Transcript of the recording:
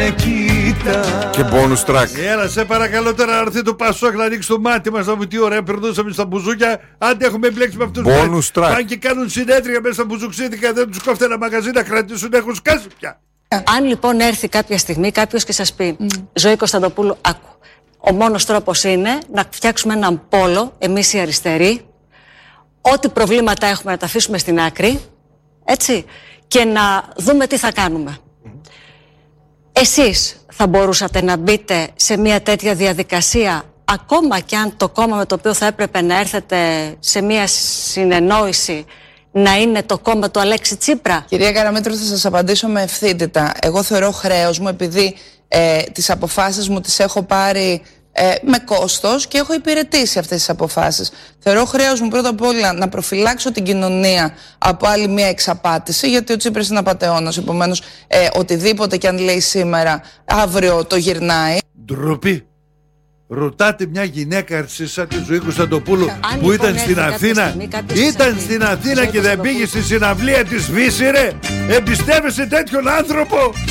με κοίτα. Και bonus track. Έλα, σε παρακαλώ τώρα να έρθει το Πασόκ να ανοίξει το μάτι μας. Να μου τι ωραία περνούσαμε στα μπουζούκια. Άντε έχουμε μπλέξει με αυτούς. Bonus track. Πάνε και κάνουν συνέδρια μέσα στα μπουζουξίδικα. Δεν τους κόφτε ένα μαγαζί να κρατήσουν. Έχουν σκάσει πια. Αν λοιπόν έρθει κάποια στιγμή κάποιος και σας πει Ζωή Κωνσταντοπούλου, άκου, ο μόνος τρόπος είναι να φτιάξουμε έναν πόλο, εμείς οι αριστεροί, ό,τι προβλήματα έχουμε να τα αφήσουμε στην άκρη, έτσι, και να δούμε τι θα κάνουμε. Εσείς θα μπορούσατε να μπείτε σε μια τέτοια διαδικασία, ακόμα και αν το κόμμα με το οποίο θα έπρεπε να έρθετε σε μια συνεννόηση να είναι το κόμμα του Αλέξη Τσίπρα? Κυρία Καραμέτρου, θα σας απαντήσω με ευθύτητα. Εγώ θεωρώ χρέος μου, επειδή τις αποφάσεις μου τις έχω πάρει με κόστος και έχω υπηρετήσει αυτές τις αποφάσεις. Θεωρώ χρέος μου πρώτα απ' όλα να προφυλάξω την κοινωνία από άλλη μια εξαπάτηση, γιατί ο Τσίπρας είναι απατεώνας. Επομένως, οτιδήποτε και αν λέει σήμερα, αύριο το γυρνάει. Ντροπή. Ρωτάτε μια γυναίκα σαν τη Ζωή Κωνσταντοπούλου που ήταν στην Αθήνα. Ήταν στην Αθήνα και δεν πήγε στη συναυλία της Βύση, ρε. Εμπιστεύεσαι τέτοιον άνθρωπο?